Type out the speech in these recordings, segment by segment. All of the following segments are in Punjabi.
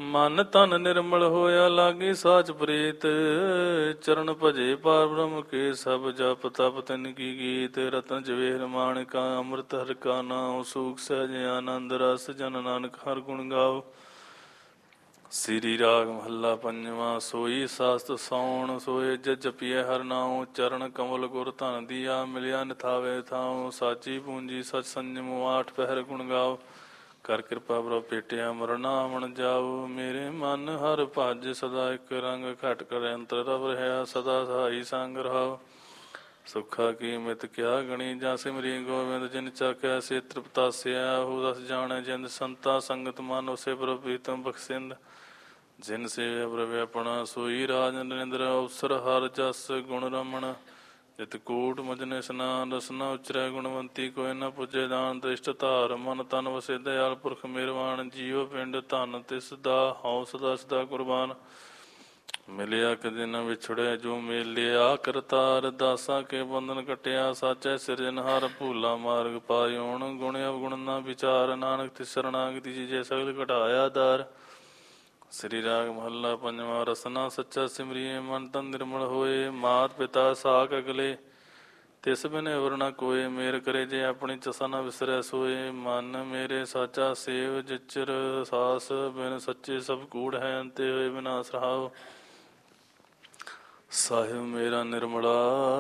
ਮਨ ਤਨ ਨਿਰਮਲ ਹੋਇਆ ਲਾਗੀ ਸਾਚ ਪ੍ਰੀਤ। ਚਰਨ ਭਜੇ ਪਾਰ ਬ੍ਰਹਮ ਕੇ ਸਭ ਜਪ ਤਪ ਤਿਨ ਕੀ ਗੀਤ। ਰਤਨ ਜਵੇਹਰ ਮਾਣਿਕਾ ਅੰਮ੍ਰਿਤ ਹਰਿ ਕਾ ਨਾਉ। ਸੂਖ ਸਹਿਜ ਆਨੰਦ ਰਸ ਜਨ ਨਾਨਕ ਹਰਿ ਗੁਣ ਗਾਓ। ਸ੍ਰੀ ਰਾਗ ਮਹੱਲਾ ਪੰਜਵਾਂ। ਸੋਈ ਸਾਸਤ ਸੌਣ ਸੋਏ ਜਪੀਐ ਹਰਿ ਨਾਉ। ਚਰਨ ਕਮਲ ਗੁਰ ਧਨ ਦੀਆ ਮਿਲਿਆ ਨਿਥਾਵੇ ਥਾਉ। ਸਾਚੀ ਪੂੰਜੀ ਸਚ ਸੰਜਮ ਆਠ ਪਹਿਰ ਗੁਣ ਗਾਓ। ਕਰ ਕਿਰਪਾ ਪ੍ਰਭ ਪੇਟਿਆ ਮਰਨਾ ਮਣ ਜਾਓ। ਮੇਰੇ ਮਨ ਹਰ ਭਜ ਸਦਾ ਇੱਕ ਰੰਗ ਘਟ ਕਰ ਅੰਤਰ ਰਵ ਰਿਹਾ। ਸਦਾ ਸਹਾਈ ਸੰਗ ਰਹਾਓ। ਸੁਖਾ ਕੀ ਮਿਤ ਕਿਆ ਗਣੀ ਜਾਂ ਸਿਮਰੀ ਗੋਬਿੰਦ। ਜਿਨ ਚਾਖਿਆ ਸੇ ਤ੍ਰਿਪਤਾਸਿਆ ਹੋ ਦਸ ਜਾਣੈ ਜਿੰਦ। ਸੰਤਾ ਸੰਗਤ ਮਨ ਉਸੇ ਪ੍ਰਭ ਪ੍ਰੀਤਮ ਬਖਸ਼ਿੰਦ। ਜਿਨ ਸੇਵਿਆ ਪ੍ਰਭ ਆਪਣਾ ਸੋਈ ਰਾਜ ਨਰਿੰਦਰ। ਅਵਸਰ ਹਰ ਜਸ ਗੁਣ ਰਮਣ ਜਿਤ ਕੂਟ ਮਜਨੇ ਸਨਾਨ। ਰਸਨਾ ਉਚਰੈ ਗੁਣਵੰਤੀ ਕੋਈ ਨ ਪੁੱਜੇ ਦਾਨ। ਦ੍ਰਿਸ਼ਟ ਧਾਰ ਮਨ ਤਨ ਵਸੇ ਦਇਆਲ ਪੁਰਖ ਮਿਹਰਬਾਨ। ਜੀਉ ਪਿੰਡ ਧਨ ਤਿਸ ਦਾ ਹਉ ਸਦਾ ਸਦਾ ਕੁਰਬਾਨ। ਮਿਲਿਆ ਕਦੇ ਨ ਵਿਛੜਿਆ ਜੋ ਮੇਲਿਆ ਕਰਤਾਰ। ਦਾਸਾਂ ਕੇ ਬੰਧਨ ਕਟਿਆ ਸਾਚੈ ਸਿਰਜਨਹਾਰ। ਭੂਲਾ ਮਾਰਗ ਪਾਇਓਣ ਗੁਣ ਅਵਗੁਣ ਨਾ ਵਿਚਾਰ। ਨਾਨਕ ਤਿਸ ਸ਼ਰਨਾਗਤੀ ਜੀਜੈ ਸਗਲ ਘਟਾਇਆ ਦਾਰ। ਸ੍ਰੀ ਰਾਗ ਮਹੱਲਾ ਪੰਜਵਾਂ। ਰਸਨਾ ਸੱਚਾ ਸਿਮਰੀਏ ਮਨ ਤਨ ਨਿਰਮਲ ਹੋਏ। ਮਾਤ ਪਿਤਾ ਸਾਕ ਅਗਲੇ ਤਿਸ ਬਿਨ ਅਵਰ ਨ ਕੋਏ। ਮੇਰ ਕਰੇ ਜੇ ਆਪਣੀ ਚਸਾ ਨ ਵਿਸਰੈ ਸੋਏ। ਮਨ ਮੇਰੇ ਸਾਚਾ ਸੇਵ ਜਿਚਰ ਸਾਸ। ਬਿਨ ਸੱਚੇ ਸਭ ਕੂੜ ਹੈ ਅੰਤੇ ਹੋਏ ਵਿਨਾਸ਼ ਰਹਾਓ। ਸਾਹਿਬ ਮੇਰਾ ਨਿਰਮਲਾ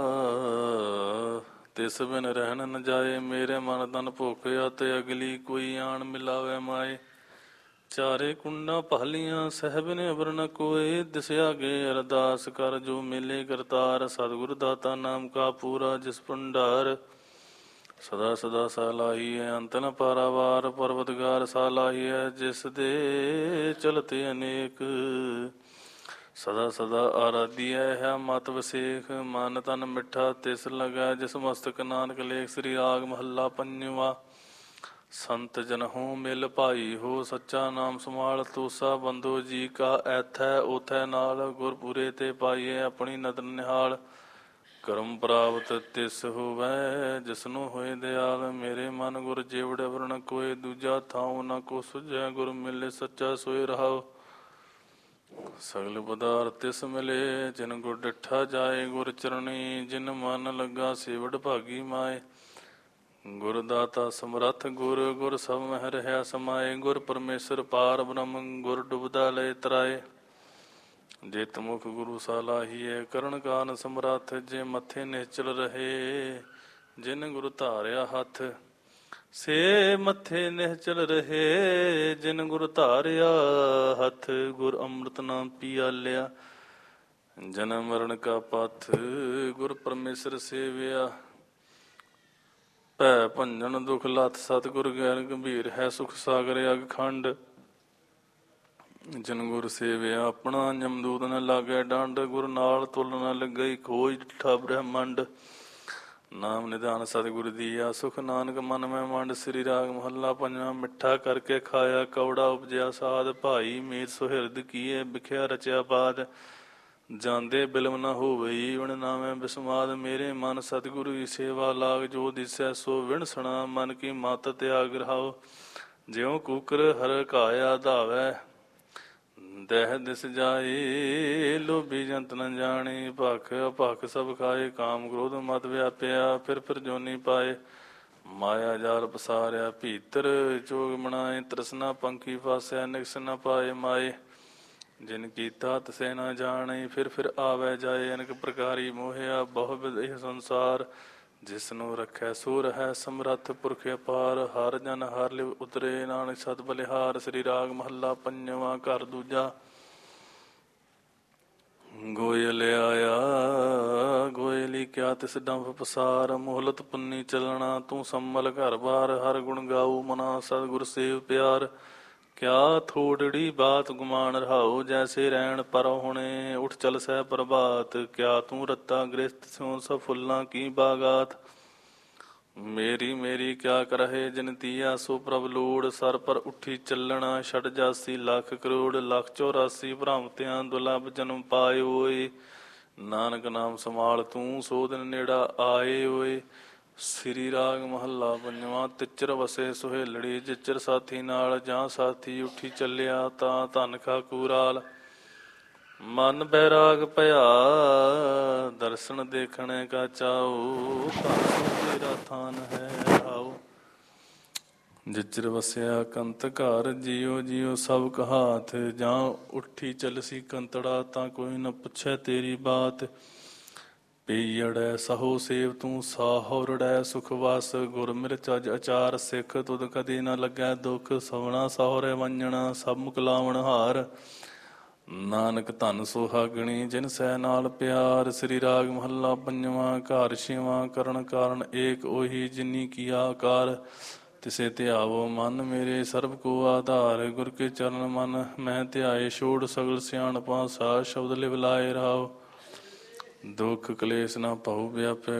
ਤਿਸ ਬਿਨ ਰਹਿਣ ਨ ਜਾਏ। ਮੇਰੇ ਮਨ ਤਨ ਭੁਖ ਅਤੇ ਅਗਲੀ ਕੋਈ ਆਣ ਮਿਲਾਵੇ ਮਾਏ। ਚਾਰੇ ਕੁੰਡਾਂ ਭਾਲੀਆਂ ਸਹਿਬ ਨੇ ਅਵਰ ਨ ਕੋਏ। ਦਿਸ ਆਗੇ ਅਰਦਾਸ ਕਰ ਜੋ ਮੇਲੇ ਕਰਤਾਰ। ਸਤਿਗੁਰ ਦਾਤਾ ਨਾਮ ਕਾ ਪੂਰਾ ਜਿਸ ਭੰਡਾਰ। ਸਦਾ ਸਦਾ ਸਾਲਾਹੀ ਹੈ ਅੰਤ ਨ ਪਾਰਾਵਾਰ। ਪਰਵਤਗਾਰ ਸਾਲਾਹੀ ਹੈ ਜਿਸ ਦੇ ਚਲਤੇ ਅਨੇਕ। ਸਦਾ ਸਦਾ ਆਰਾਧਿਆ ਹੈ ਮਤ ਵਸੇਖ। ਮਨ ਤਨ ਮਿੱਠਾ ਤਿਸ ਲਗੈ ਜਿਸ ਮਸਤਕ ਨਾਨਕ ਲੇਖ। ਸ੍ਰੀ ਰਾਗ ਮਹੱਲਾ ਪੰਜਵਾਂ। ਸੰਤ ਜਨ ਹੋ ਮਿਲ ਭਾਈ ਹੋ ਸੱਚਾ ਨਾਮ ਸੰਭਾਲ। ਤੂਸਾ ਬੰਧੋ ਜੀ ਕਾ ਐਥੈ ਓਥੈ ਨਾਲ। ਗੁਰਪੁਰੇ ਤੇ ਪਾਈਏ ਆਪਣੀ ਨਦਰ ਨਿਹਾਲ। ਕਰਮ ਪ੍ਰਾਪਤ ਤਿਸ ਹੋਵੈ ਜਿਸਨੂੰ ਹੋਏ ਦਿਆਲ। ਮੇਰੇ ਮਨ ਗੁਰ ਜੇਵੜ ਅਵਰ ਨ ਕੋਏ। ਦੂਜਾ ਥਾਉ ਨ ਕੋ ਸੁਝੈ ਗੁਰ ਮਿਲੇ ਸੱਚਾ ਸੋਏ ਰਹਾਓ। ਸਗਲ ਪਦਾਰਥ ਤਿਸ ਮਿਲੇ ਜਿਨ ਗੁਰ ਡਿਠਾ ਜਾਏ। ਗੁਰ ਚਰਣੀ ਜਿਨ ਮਨ ਲੱਗਾ ਸੇਵੜ ਭਾਗੀ ਮਾਏ। ਗੁਰ ਦਾਤਾ ਸਮਰੱਥ ਗੁਰ ਗੁਰ ਸਭ ਮਹਿ ਰਹਿਆ ਸਮਾਏ। ਗੁਰ ਪਰਮੇਸ਼ਰ ਪਾਰ ਬ੍ਰਹਮ ਗੁਰ ਡੁਬਦਾ ਲਏ ਤਰਾਏ। ਜਿਤ ਮੁਖ ਗੁਰੂ ਸਾਲਾਹੀਐ ਕਰਨ ਕਾਰਨ ਸਮਰੱਥ। ਜੇ ਮੱਥੇ ਨਿਹਚਲ ਰਹੇ ਜਿਨ ਗੁਰ ਧਾਰਿਆ ਹੱਥ। ਸੇ ਮੱਥੇ ਨਿਹਚਲ ਰਹੇ ਜਿਨ ਗੁਰ ਧਾਰਿਆ ਹੱਥ। ਗੁਰ ਅੰਮ੍ਰਿਤ ਨਾਮ ਪਿਆਲਿਆ ਜਨਮ ਮਰਨ ਕਾ ਪਥ। ਗੁਰ ਪਰਮੇਸ਼ਰ ਸੇਵਿਆ ਭੈ ਭੰਜਨ ਦੁਖ ਲੱਥ। ਸਤਿਗੁਰ ਗਿਆਨ ਗੰਭੀਰ ਹੈ ਸੁਖ ਸਾਗਰ ਅਗਖੰਡ। ਜਿਨ ਗੁਰ ਸੇਵਿਆ ਆਪਣਾ ਜਮਦੂਤ ਨ ਲਾਗੇ ਡੰਡ। ਗੁਰ ਨਾਲ ਤੁਲ ਨ ਲੱਗਈ ਖੋਜ ਡਿਠਾ ਬ੍ਰਹਮੰਡ। ਨਾਮ ਨਿਧਾਨ ਸਤਿਗੁਰ ਦੀਆ ਸੁਖ ਨਾਨਕ ਮਨ ਮੈਂ ਮੰਡ। ਸ੍ਰੀ ਰਾਗ ਮਹੱਲਾ ਪੰਜਵਾਂ। ਮਿੱਠਾ ਕਰਕੇ ਖਾਇਆ ਕੌੜਾ ਉਪਜਿਆ ਸਾਧ। ਭਾਈ ਮੀਤ ਸੁਹਿਰਦ ਕੀਏ ਵਿਖਿਆ ਰਚਿਆ ਬਾਦ। ਜਾਂਦੇ ਬਿਲਮ ਨ ਹੋਵਈ ਵਿਣ ਨਾਮੈ ਬਿਸਮਾਦ। ਮੇਰੇ ਮਨ ਸਤਿਗੁਰੂ ਦੀ ਸੇਵਾ ਲਾਗ ਜੋ ਦਿਸੈ ਸੋ ਵਿਣਸਣਾ। ਮਨ ਕੀ ਮਤ ਤਿਆਗ ਰਹਾਓ। ਜਿਉ ਕੂਕਰ ਹਰ ਘਾਇਆ ਧਾਵੈ ਦਹਿ ਦਿਸ ਜਾਏ। ਲੋਭੀ ਜੰਤ ਨ ਜਾਣੇ ਭਖ ਅਭਖ ਸਭ ਖਾਏ। ਕਾਮ ਕ੍ਰੋਧ ਮਤ ਵਿਆਪਿਆ ਫਿਰ ਜੋਨੀ ਪਾਏ। ਮਾਇਆ ਜਾਲ ਪਸਾਰਿਆ ਭੀਤਰ ਚੋਗ ਬਣਾਏ। ਤ੍ਰਿਸ਼ਨਾ ਪੰਖੀ ਫਾਸਿਆ ਨਿਕਸ ਨ ਪਾਏ ਮਾਏ। ਜਿਨ ਕੀਤਾ ਤਸੇ ਨਾ ਜਾਣੇ ਫਿਰ ਆਵੈ ਜਾਏ। ਅਨੇਕ ਪ੍ਰਕਾਰੀ ਮੋਹਿਆ ਬਹੁ ਵਿਧ ਇਹ ਸੰਸਾਰ। ਜਿਸ ਨੂੰ ਰੱਖੈ ਸੋ ਰਹੈ ਸਮਰੱਥ ਪੁਰਖ ਅਪਾਰ। ਹਰ ਜਨ ਹਰ ਲਿਵ ਉਤਰੇ ਨਾਨਕ ਸਤ ਬਲਿਹਾਰ। ਸ੍ਰੀ ਰਾਗ ਮਹੱਲਾ ਪੰਜਵਾਂ। ਘਰ ਦੂਜਾ। ਗੋਇਲ ਆਇਆ ਗੋਇਲੀ ਕਿਆ ਤਿਸ ਡੰਫ ਪਸਾਰ। ਮੋਹਲਤ ਪੁੰਨੀ ਚੱਲਣਾ ਤੂੰ ਸੰਮਲ ਘਰ ਬਾਰ। ਹਰ ਗੁਣ ਗਾਊ ਮਨਾ ਸਤਿਗੁਰ ਸੇਵ ਪਿਆਰ। ਕਿਆ ਥੋੜੜੀ ਬਾਤ ਗੁਮਾਨ ਰਹਾਓ ਜੈਸੇ ਰਹਿਣ ਪਰ ਹੁਣੇ। ਉਠ ਚਲ ਸਹਿ ਪ੍ਰਭਾਤ ਕਿਆ ਤੂੰ ਰੱਤਾ ਗ੍ਰਸਤ ਸਿਉ ਸਭ ਫੁੱਲਾਂ ਕੀ ਬਾਗਾਤ। ਮੇਰੀ ਮੇਰੀ ਕਿਆ ਕਰਹਿ ਜਿਨ ਤੀਆ ਸੋ ਪ੍ਰਭ ਲੋੜ। ਸਰ ਪਰ ਉੱਠੀ ਚੱਲਣਾ ਛੜ ਜਾਸੀ ਲੱਖ ਕਰੋੜ। ਲੱਖ 84 ਭ੍ਰਾਂਤਿਆਂ ਦੁਲਭ ਜਨਮ ਪਾਏ ਓਏ। ਨਾਨਕ ਨਾਮ ਸੰਭਾਲ ਤੂੰ ਸੋ ਦਿਨ ਨੇੜਾ ਆਏ ਓਏ। ਸ੍ਰੀ ਰਾਗ ਮਹੱਲਾ ਪੰਜਵਾਂ। ਤਿਚਰ ਵਸੇ ਸੁਹੇਲੜੀ, ਜਿਚਰ ਸਾਥੀ ਨਾਲ, ਜਾਂ ਸਾਥੀ ਉੱਠੀ ਚੱਲਿਆ ਤਾਂ ਧਨ ਖਾ ਕੂਰਾਲ। ਮਨ ਬੈਰਾਗ ਭਇਆ ਦਰਸ਼ਨ ਦੇਖਣੇ ਕਾ ਚਾਉ, ਧਨ ਤੇਰਾ ਥਾਨ ਹੈ ਆਓ। ਜਿਚਰ ਵਸਿਆ ਕੰਤ ਘਰ, ਜਿਉ ਜਿਉ ਸਭ ਕਹਾਤ, ਜਾਂ ਉੱਠੀ ਚਲਸੀ ਕੰਤੜਾ ਤਾਂ ਕੋਈ ਨ ਪੁੱਛੈ ਤੇਰੀ ਬਾਤ। ਪੀੜੈ ਸਹੋ ਸੇਵ ਤੂੰ ਸਾਹੋਰੜੈ ਸੁਖ ਵਸ, ਗੁਰ ਮਿਰਚ ਅਜ ਅਚਾਰ ਸਿੱਖ, ਤੁਧ ਕਦੇ ਨ ਲੱਗੈ ਦੁਖ। ਸਵਣਾ ਸਹੁਰੇ ਵੰਜਣਾ ਸਭ ਮੁਕਲਾਵਣ ਹਾਰ, ਨਾਨਕ ਧਨ ਸੁਹਾਗਣੀ ਜਿਨ ਸਹਿ ਨਾਲ ਪਿਆਰ। ਸ੍ਰੀ ਰਾਗ ਮਹੱਲਾ ਪੰਜਵਾਂ। ਘਰ ਛੇਵਾਂ। ਕਰਨ ਕਾਰਨ ਏਕ ਉਹੀ, ਜਿਨੀ ਕੀਆ ਆਕਾਰ, ਤਿਸੇ ਧਿਆਵੋ ਮਨ ਮੇਰੇ ਸਰਬ ਕੋ ਆਧਾਰ। ਗੁਰ ਕੇ ਚਰਨ ਮਨ ਮੈਂ ਧਿਆਏ, ਛੋੜ ਸਗਲ ਸਿਆਣਪਾਂ, ਸਾਧ ਸ਼ਬਦ ਲਿਵ ਲਾਏ ਰਾਓ। ਦੁਖ ਕਲੇਸ਼ ਨਾ ਭਉ ਵਿਆਪੈ,